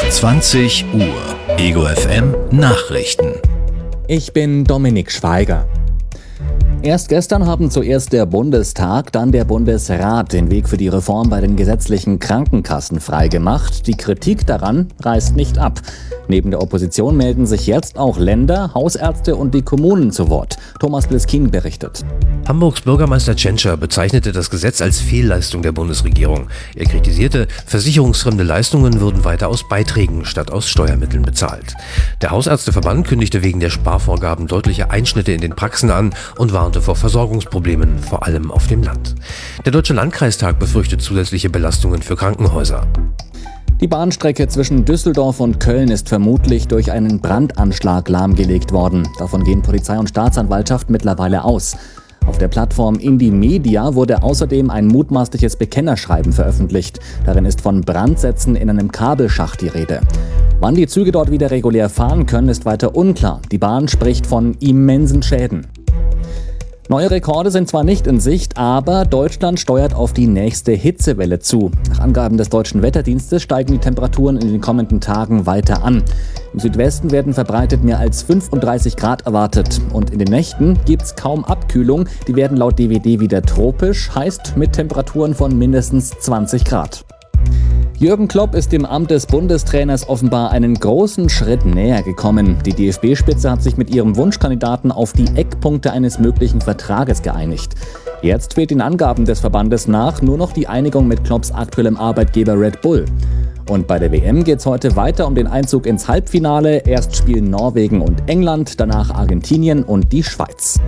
20 Uhr. Ego FM Nachrichten. Ich bin Dominik Schweiger. Erst gestern haben zuerst der Bundestag, dann der Bundesrat den Weg für die Reform bei den gesetzlichen Krankenkassen freigemacht. Die Kritik daran reißt nicht ab. Neben der Opposition melden sich jetzt auch Länder, Hausärzte und die Kommunen zu Wort. Thomas Bliskin berichtet. Hamburgs Bürgermeister Tschentscher bezeichnete das Gesetz als Fehlleistung der Bundesregierung. Er kritisierte, versicherungsfremde Leistungen würden weiter aus Beiträgen statt aus Steuermitteln bezahlt. Der Hausärzteverband kündigte wegen der Sparvorgaben deutliche Einschnitte in den Praxen an und warnte vor Versorgungsproblemen, vor allem auf dem Land. Der Deutsche Landkreistag befürchtet zusätzliche Belastungen für Krankenhäuser. Die Bahnstrecke zwischen Düsseldorf und Köln ist vermutlich durch einen Brandanschlag lahmgelegt worden. Davon gehen Polizei und Staatsanwaltschaft mittlerweile aus. Auf der Plattform Indymedia wurde außerdem ein mutmaßliches Bekennerschreiben veröffentlicht. Darin ist von Brandsätzen in einem Kabelschacht die Rede. Wann die Züge dort wieder regulär fahren können, ist weiter unklar. Die Bahn spricht von immensen Schäden. Neue Rekorde sind zwar nicht in Sicht, aber Deutschland steuert auf die nächste Hitzewelle zu. Nach Angaben des Deutschen Wetterdienstes steigen die Temperaturen in den kommenden Tagen weiter an. Im Südwesten werden verbreitet mehr als 35 Grad erwartet. Und in den Nächten gibt's kaum Abkühlung. Die werden laut DWD wieder tropisch, heißt mit Temperaturen von mindestens 20 Grad. Jürgen Klopp ist dem Amt des Bundestrainers offenbar einen großen Schritt näher gekommen. Die DFB-Spitze hat sich mit ihrem Wunschkandidaten auf die Eckpunkte eines möglichen Vertrages geeinigt. Jetzt fehlt den Angaben des Verbandes nach nur noch die Einigung mit Klopps aktuellem Arbeitgeber Red Bull. Und bei der WM geht's heute weiter um den Einzug ins Halbfinale. Erst spielen Norwegen und England, danach Argentinien und die Schweiz.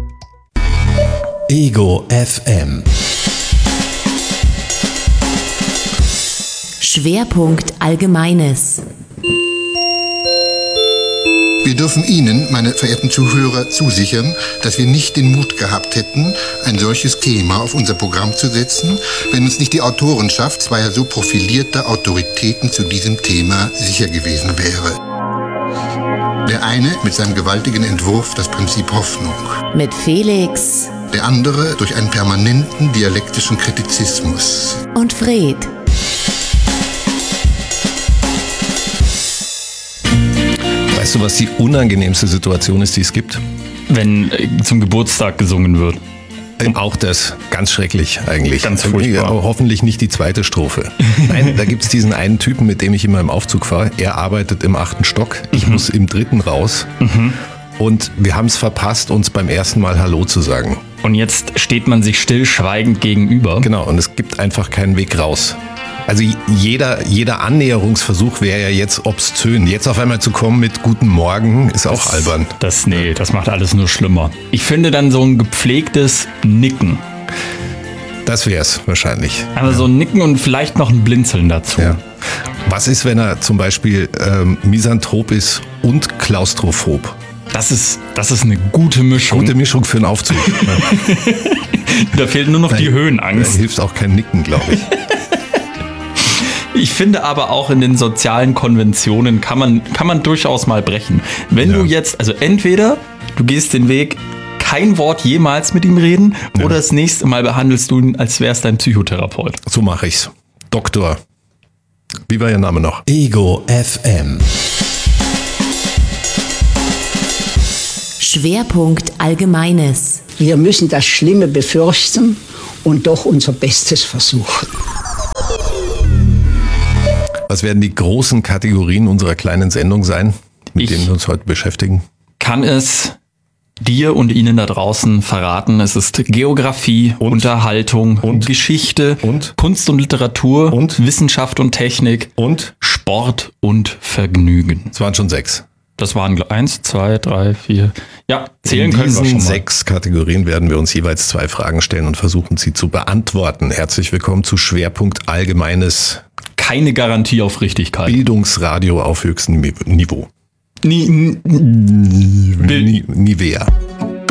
Ego FM. Schwerpunkt Allgemeines. Wir dürfen Ihnen, meine verehrten Zuhörer, zusichern, dass wir nicht den Mut gehabt hätten, ein solches Thema auf unser Programm zu setzen, wenn uns nicht die Autorenschaft zweier so profilierter Autoritäten zu diesem Thema sicher gewesen wäre. Der eine mit seinem gewaltigen Entwurf Das Prinzip Hoffnung. Mit Felix. Der andere durch einen permanenten dialektischen Kritizismus. Und Fred. Weißt du, was die unangenehmste Situation ist, die es gibt? Wenn zum Geburtstag gesungen wird. Auch das, ganz schrecklich eigentlich. Ganz furchtbar. Aber hoffentlich nicht die zweite Strophe. Nein, da gibt's diesen einen Typen, mit dem ich immer im Aufzug fahre. Er arbeitet im 8. Stock, ich muss im 3. raus. Und wir haben es verpasst, uns beim ersten Mal Hallo zu sagen. Und jetzt steht man sich stillschweigend gegenüber. Genau, und es gibt einfach keinen Weg raus. Also jeder Annäherungsversuch wäre ja jetzt obszön. Jetzt auf einmal zu kommen mit Guten Morgen ist auch albern. Das macht alles nur schlimmer. Ich finde dann so ein gepflegtes Nicken. Das wär's wahrscheinlich. Aber so ein Nicken und vielleicht noch ein Blinzeln dazu. Ja. Was ist, wenn er zum Beispiel Misanthrop ist und klaustrophob? Das ist eine gute Mischung. Gute Mischung für einen Aufzug. Da fehlt nur noch die Höhenangst. Da hilft auch kein Nicken, glaube ich. Ich finde aber auch in den sozialen Konventionen kann man durchaus mal brechen. Wenn du jetzt, also entweder du gehst den Weg, kein Wort jemals mit ihm reden, oder das nächste Mal behandelst du ihn, als wär's dein Psychotherapeut. So mache ich's. Doktor. Wie war Ihr Name noch? Ego FM. Schwerpunkt Allgemeines. Wir müssen das Schlimme befürchten und doch unser Bestes versuchen. Was werden die großen Kategorien unserer kleinen Sendung sein, mit denen wir uns heute beschäftigen? Kann es dir und Ihnen da draußen verraten. Es ist Geografie, Unterhaltung, Geschichte, Kunst und Literatur, Wissenschaft und Technik, Sport und Vergnügen. Es waren schon 6. Das waren 1, 2, 3, 4. Ja, zählen können wir schon mal. In diesen 6 Kategorien werden wir uns jeweils 2 Fragen stellen und versuchen, sie zu beantworten. Herzlich willkommen zu Schwerpunkt Allgemeines. Keine Garantie auf Richtigkeit. Bildungsradio auf höchstem Niveau. Nivea.